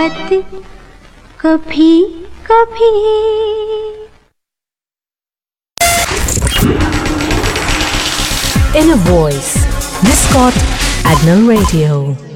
बात कभी कभी। Inner Voice, Miss Scott, Adnan Radio.